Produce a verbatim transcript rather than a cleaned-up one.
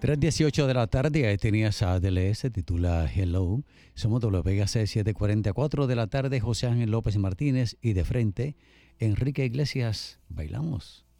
tres dieciocho de la tarde, ahí tenías a Adele, se titula Hello. Somos W P G C siete cuarenta y cuatro de la tarde, José Ángel López Martínez y de frente, Enrique Iglesias. Bailamos.